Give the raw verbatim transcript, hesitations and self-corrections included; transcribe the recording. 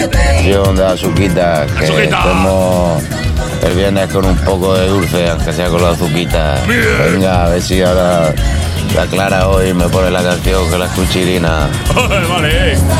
Canción de azuquita, que Azuquita. estemos el viernes con un poco de dulce, aunque sea con la azuquita. Bien. Venga, a ver si ahora la Clara hoy me pone la canción que la escuche Irina. Vale.